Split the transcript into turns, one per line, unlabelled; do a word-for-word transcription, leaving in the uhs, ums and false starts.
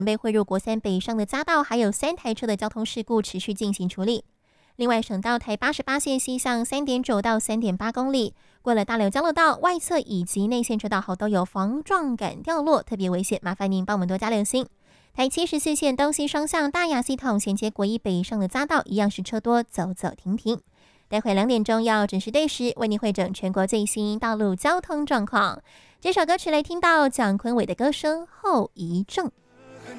被汇入国三北上的匝道，还有三台车的交通事故持续进行处理。另外，省道台八十八线西向 三点九 到 三点八 公里，过了大柳交流道外侧以及内线车道后都有防撞杆掉落，特别危险，麻烦您帮我们多加留心。台七十四线东西双向大雅系统衔接国一北上的匝道一样是车多，走走停停。待会两点钟要准时对时为您汇整全国最新道路交通状况。这首歌曲来听到蒋坤伟的歌声《后遗症》。